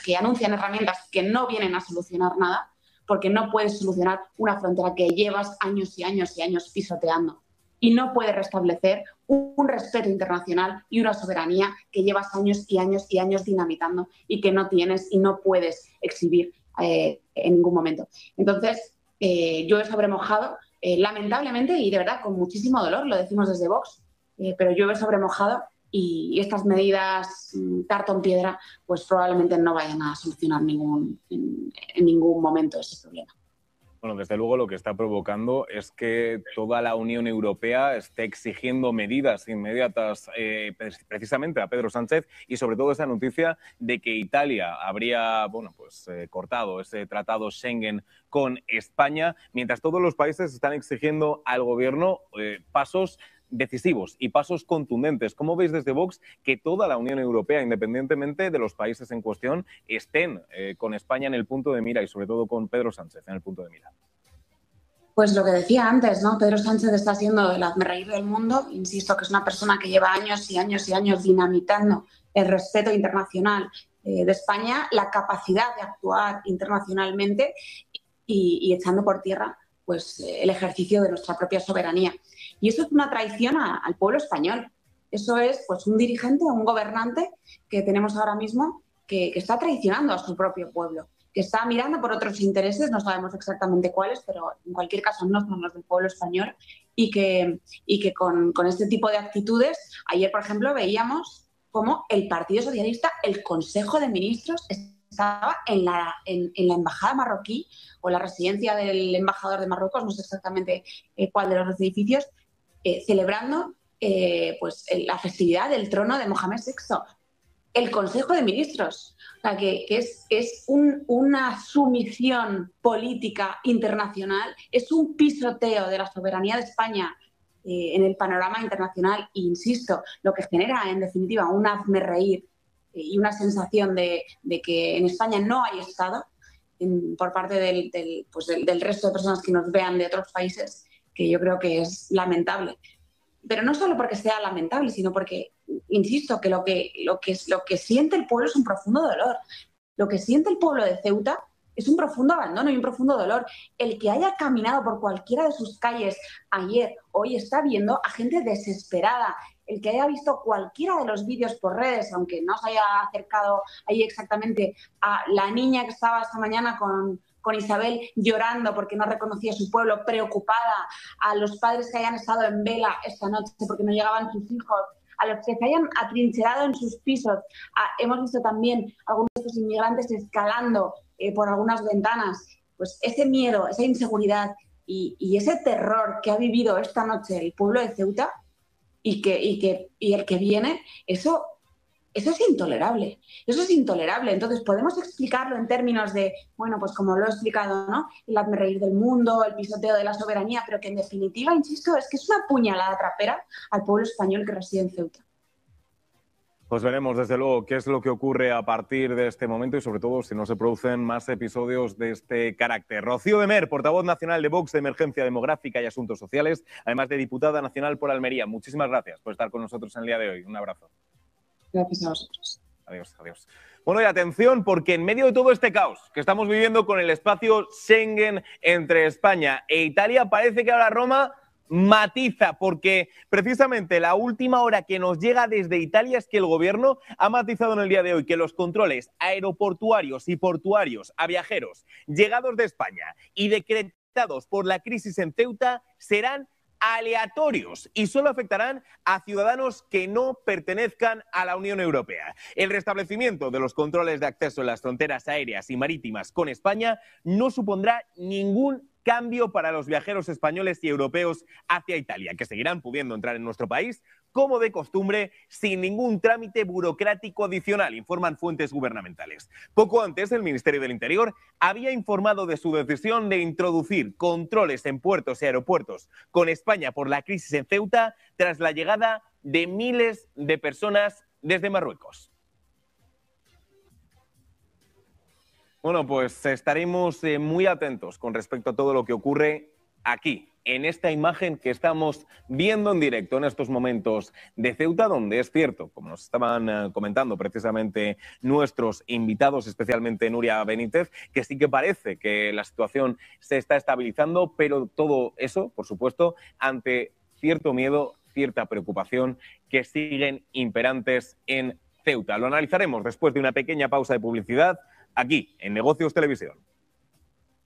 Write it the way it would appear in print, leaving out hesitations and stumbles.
que anuncian herramientas que no vienen a solucionar nada, porque no puedes solucionar una frontera que llevas años y años y años pisoteando. Y no puedes restablecer un respeto internacional y una soberanía que llevas años y años y años dinamitando y que no tienes y no puedes exhibir en ningún momento. Entonces, yo he sobremojado, lamentablemente y de verdad con muchísimo dolor, lo decimos desde Vox, pero yo he sobremojado y estas medidas cartón piedra pues probablemente no vayan a solucionar en ningún momento ese problema. Bueno, desde luego lo que está provocando es que toda la Unión Europea esté exigiendo medidas inmediatas precisamente a Pedro Sánchez y sobre todo esa noticia de que Italia habría cortado ese tratado Schengen con España, mientras todos los países están exigiendo al gobierno pasos decisivos y pasos contundentes. ¿Cómo veis desde Vox que toda la Unión Europea, independientemente de los países en cuestión, estén con España en el punto de mira y sobre todo con Pedro Sánchez en el punto de mira? Pues lo que decía antes, ¿no? Pedro Sánchez está siendo el hazmerreír del mundo. Insisto que es una persona que lleva años y años y años dinamitando el respeto internacional de España, la capacidad de actuar internacionalmente y echando por tierra pues, el ejercicio de nuestra propia soberanía. Y eso es una traición al pueblo español. Eso es pues, un dirigente, un gobernante que tenemos ahora mismo que está traicionando a su propio pueblo, que está mirando por otros intereses, no sabemos exactamente cuáles, pero en cualquier caso no son los del pueblo español, y que con este tipo de actitudes, ayer, por ejemplo, veíamos cómo el Partido Socialista, el Consejo de Ministros, estaba en la embajada marroquí o la residencia del embajador de Marruecos, no sé exactamente cuál de los dos edificios, celebrando pues, la festividad del trono de Mohamed VI. El Consejo de Ministros, o sea, que es una sumisión política internacional, es un pisoteo de la soberanía de España en el panorama internacional e insisto, lo que genera en definitiva un hazmerreír y una sensación de que en España no hay Estado por parte del resto de personas que nos vean de otros países, que yo creo que es lamentable. Pero no solo porque sea lamentable, sino porque, insisto, que lo que siente el pueblo es un profundo dolor. Lo que siente el pueblo de Ceuta es un profundo abandono y un profundo dolor. El que haya caminado por cualquiera de sus calles ayer, hoy está viendo a gente desesperada. El que haya visto cualquiera de los vídeos por redes, aunque no se haya acercado ahí exactamente a la niña que estaba esta mañana con Isabel llorando porque no reconocía su pueblo, preocupada, a los padres que hayan estado en vela esta noche porque no llegaban sus hijos, a los que se hayan atrincherado en sus pisos. Hemos visto también a algunos de estos inmigrantes escalando por algunas ventanas. Pues ese miedo, esa inseguridad y ese terror que ha vivido esta noche el pueblo de Ceuta y el que viene, eso es intolerable. Eso es intolerable. Entonces, podemos explicarlo en términos de, bueno, pues como lo he explicado, ¿no? El hazmerreír del mundo, el pisoteo de la soberanía, pero que en definitiva, insisto, es que es una puñalada trapera al pueblo español que reside en Ceuta. Pues veremos, desde luego, qué es lo que ocurre a partir de este momento y, sobre todo, si no se producen más episodios de este carácter. Rocío de Mer, portavoz nacional de Vox de Emergencia Demográfica y Asuntos Sociales, además de diputada nacional por Almería. Muchísimas gracias por estar con nosotros en el día de hoy. Un abrazo. Gracias a vosotros. Adiós, adiós. Bueno, y atención, porque en medio de todo este caos que estamos viviendo con el espacio Schengen entre España e Italia, parece que ahora Roma matiza, porque precisamente la última hora que nos llega desde Italia es que el gobierno ha matizado en el día de hoy que los controles aeroportuarios y portuarios a viajeros llegados de España y decretados por la crisis en Ceuta serán aleatorios y solo afectarán a ciudadanos que no pertenezcan a la Unión Europea. El restablecimiento de los controles de acceso en las fronteras aéreas y marítimas con España no supondrá ningún cambio para los viajeros españoles y europeos hacia Italia, que seguirán pudiendo entrar en nuestro país como de costumbre, sin ningún trámite burocrático adicional, informan fuentes gubernamentales. Poco antes, el Ministerio del Interior había informado de su decisión de introducir controles en puertos y aeropuertos con España por la crisis en Ceuta tras la llegada de miles de personas desde Marruecos. Bueno, pues estaremos muy atentos con respecto a todo lo que ocurre aquí, en esta imagen que estamos viendo en directo en estos momentos de Ceuta, donde es cierto, como nos estaban comentando precisamente nuestros invitados, especialmente Nuria Benítez, que sí que parece que la situación se está estabilizando, pero todo eso, por supuesto, ante cierto miedo, cierta preocupación que siguen imperantes en Ceuta. Lo analizaremos después de una pequeña pausa de publicidad aquí en Negocios Televisión.